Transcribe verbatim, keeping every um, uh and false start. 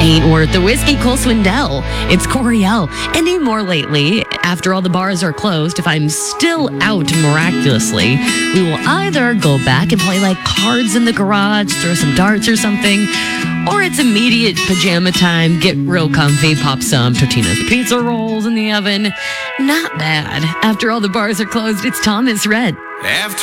Ain't worth the whiskey, Cole Swindell. It's Coriel. Any more lately, after all the bars are closed, if I'm still out miraculously, we will either go back and play like cards in the garage, throw some darts or something, or it's immediate pajama time, get real comfy, pop some Totino's pizza rolls in the oven. Not bad. After all the bars are closed, it's Thomas Red. After